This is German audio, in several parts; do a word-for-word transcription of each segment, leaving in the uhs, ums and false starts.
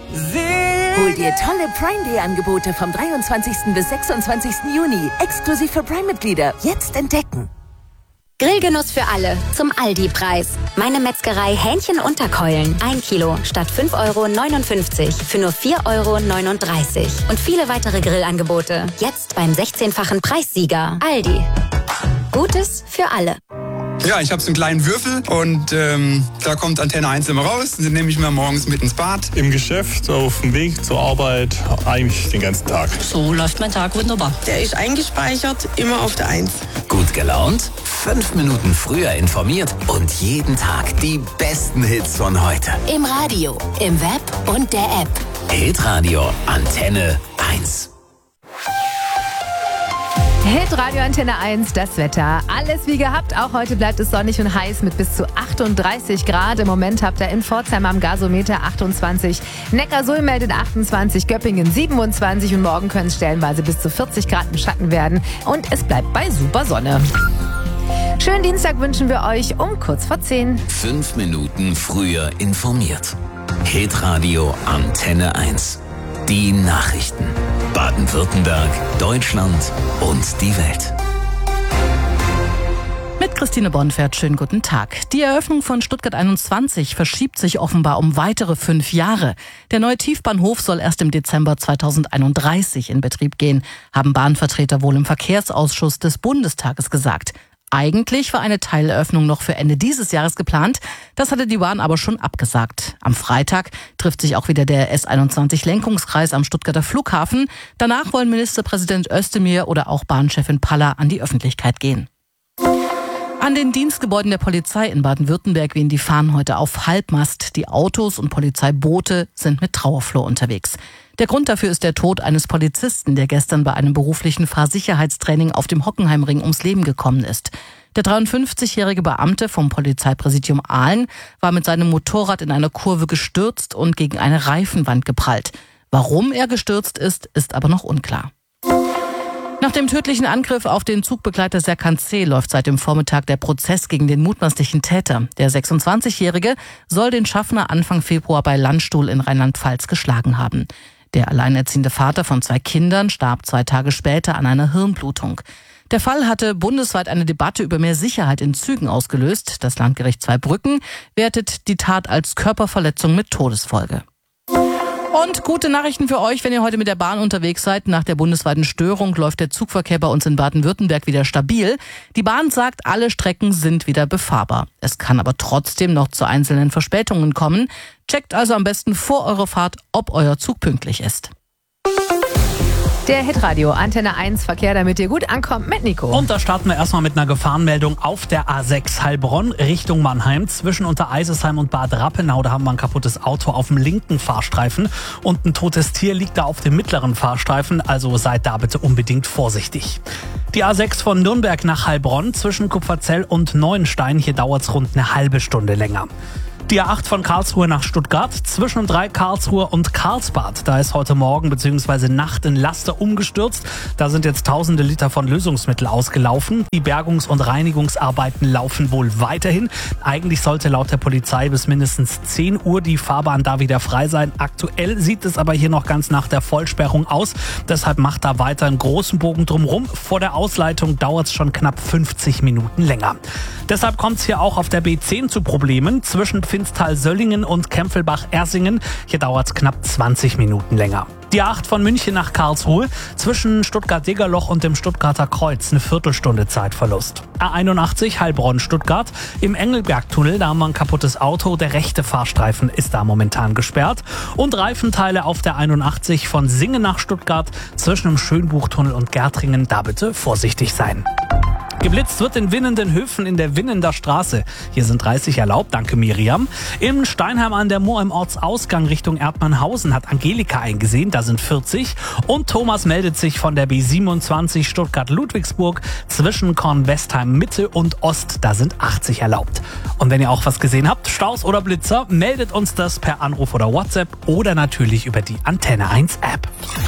Hol dir tolle Prime Day Angebote vom dreiundzwanzigsten bis sechsundzwanzigsten Juni. Exklusiv für Prime-Mitglieder. Jetzt entdecken. Grillgenuss für alle zum Aldi-Preis. Meine Metzgerei Hähnchen-Unterkeulen. Ein Kilo statt fünf Euro neunundfünfzig für nur vier Euro neununddreißig. Und viele weitere Grillangebote. Jetzt beim sechzehnfachen Preissieger. Aldi. Gutes für alle. Ja, ich habe so einen kleinen Würfel und ähm, da kommt Antenne eins immer raus. Den nehme ich mir morgens mit ins Bad. Im Geschäft, auf dem Weg zur Arbeit, eigentlich den ganzen Tag. So läuft mein Tag wunderbar. Der ist eingespeichert, immer auf der eins. Gut gelaunt, fünf Minuten früher informiert und jeden Tag die besten Hits von heute. Im Radio, im Web und der App. Hitradio Antenne eins. Hitradio Antenne eins, das Wetter. Alles wie gehabt. Auch heute bleibt es sonnig und heiß mit bis zu achtunddreißig Grad. Im Moment habt ihr in Pforzheim am Gasometer achtundzwanzig, Neckarsulm meldet achtundzwanzig, Göppingen siebenundzwanzig und morgen können es stellenweise bis zu vierzig Grad im Schatten werden. Und es bleibt bei super Sonne. Schönen Dienstag wünschen wir euch um kurz vor zehn. Fünf Minuten früher informiert. Hitradio Antenne eins. Die Nachrichten. Baden-Württemberg, Deutschland und die Welt. Mit Christine Bonfert, schönen guten Tag. Die Eröffnung von Stuttgart einundzwanzig verschiebt sich offenbar um weitere fünf Jahre. Der neue Tiefbahnhof soll erst im Dezember zweitausendeinunddreißig in Betrieb gehen, haben Bahnvertreter wohl im Verkehrsausschuss des Bundestages gesagt. Eigentlich war eine Teileröffnung noch für Ende dieses Jahres geplant. Das hatte die Bahn aber schon abgesagt. Am Freitag trifft sich auch wieder der S einundzwanzig-Lenkungskreis am Stuttgarter Flughafen. Danach wollen Ministerpräsident Özdemir oder auch Bahnchefin Paller an die Öffentlichkeit gehen. An den Dienstgebäuden der Polizei in Baden-Württemberg wehen die Fahnen heute auf Halbmast. Die Autos und Polizeiboote sind mit Trauerflor unterwegs. Der Grund dafür ist der Tod eines Polizisten, der gestern bei einem beruflichen Fahrsicherheitstraining auf dem Hockenheimring ums Leben gekommen ist. Der dreiundfünfzigjährige Beamte vom Polizeipräsidium Aalen war mit seinem Motorrad in einer Kurve gestürzt und gegen eine Reifenwand geprallt. Warum er gestürzt ist, ist aber noch unklar. Nach dem tödlichen Angriff auf den Zugbegleiter Serkan C. läuft seit dem Vormittag der Prozess gegen den mutmaßlichen Täter. Der sechsundzwanzigjährige soll den Schaffner Anfang Februar bei Landstuhl in Rheinland-Pfalz geschlagen haben. Der alleinerziehende Vater von zwei Kindern starb zwei Tage später an einer Hirnblutung. Der Fall hatte bundesweit eine Debatte über mehr Sicherheit in Zügen ausgelöst. Das Landgericht Zweibrücken wertet die Tat als Körperverletzung mit Todesfolge. Und gute Nachrichten für euch, wenn ihr heute mit der Bahn unterwegs seid. Nach der bundesweiten Störung läuft der Zugverkehr bei uns in Baden-Württemberg wieder stabil. Die Bahn sagt, alle Strecken sind wieder befahrbar. Es kann aber trotzdem noch zu einzelnen Verspätungen kommen. Checkt also am besten vor eurer Fahrt, ob euer Zug pünktlich ist. Der Hitradio Antenne eins Verkehr, damit ihr gut ankommt mit Nico. Und da starten wir erstmal mit einer Gefahrenmeldung auf der A sechs Heilbronn Richtung Mannheim. Zwischen Untereisesheim und Bad Rappenau, da haben wir ein kaputtes Auto auf dem linken Fahrstreifen. Und ein totes Tier liegt da auf dem mittleren Fahrstreifen, also seid da bitte unbedingt vorsichtig. Die A sechs von Nürnberg nach Heilbronn zwischen Kupferzell und Neuenstein, hier dauert es rund eine halbe Stunde länger. Die A acht von Karlsruhe nach Stuttgart, zwischen drei Karlsruhe und Karlsbad. Da ist heute Morgen bzw. Nacht ein Laster umgestürzt. Da sind jetzt tausende Liter von Lösungsmittel ausgelaufen. Die Bergungs- und Reinigungsarbeiten laufen wohl weiterhin. Eigentlich sollte laut der Polizei bis mindestens zehn Uhr die Fahrbahn da wieder frei sein. Aktuell sieht es aber hier noch ganz nach der Vollsperrung aus. Deshalb macht da weiter einen großen Bogen drumherum. Vor der Ausleitung dauert es schon knapp fünfzig Minuten länger. Deshalb kommt es hier auch auf der B zehn zu Problemen zwischen Finstal-Söllingen und Kempfelbach-Ersingen. Hier dauert es knapp zwanzig Minuten länger. Die A acht von München nach Karlsruhe, zwischen Stuttgart-Degerloch und dem Stuttgarter Kreuz, eine Viertelstunde Zeitverlust. A einundachtzig Heilbronn-Stuttgart, im Engelbergtunnel, da haben wir ein kaputtes Auto, der rechte Fahrstreifen ist da momentan gesperrt. Und Reifenteile auf der einundachtzig von Singen nach Stuttgart, zwischen dem Schönbuchtunnel und Gärtringen, da bitte vorsichtig sein. Geblitzt wird in Winnenden-Höfen in der Winnender Straße. Hier sind dreißig erlaubt, danke Miriam. Im Steinheim an der Moor im Ortsausgang Richtung Erdmannhausen hat Angelika eingesehen, da sind vierzig. Und Thomas meldet sich von der B siebenundzwanzig Stuttgart-Ludwigsburg zwischen Kornwestheim Mitte und Ost, da sind achtzig erlaubt. Und wenn ihr auch was gesehen habt, Staus oder Blitzer, meldet uns das per Anruf oder WhatsApp oder natürlich über die Antenne eins App.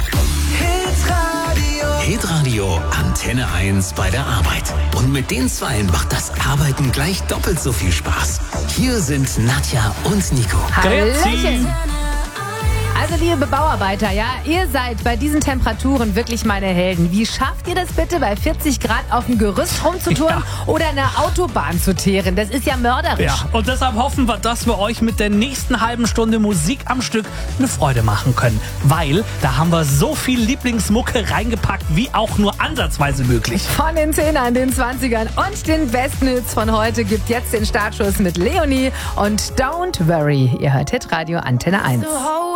Hitradio Antenne eins bei der Arbeit. Und mit den Zweien macht das Arbeiten gleich doppelt so viel Spaß. Hier sind Nadja und Nico. Hallöchen. Also Also liebe Bauarbeiter, ja, ihr seid bei diesen Temperaturen wirklich meine Helden. Wie schafft ihr das bitte, bei vierzig Grad auf dem Gerüst rumzutouren Ja. oder eine Autobahn zu teeren? Das ist ja mörderisch. Ja, und deshalb hoffen wir, dass wir euch mit der nächsten halben Stunde Musik am Stück eine Freude machen können. Weil da haben wir so viel Lieblingsmucke reingepackt, wie auch nur ansatzweise möglich. Von den Zehnern, den Zwanzigern und den besten Hits von heute gibt jetzt den Startschuss mit Leonie und Don't Worry. Ihr hört Hitradio Antenne eins.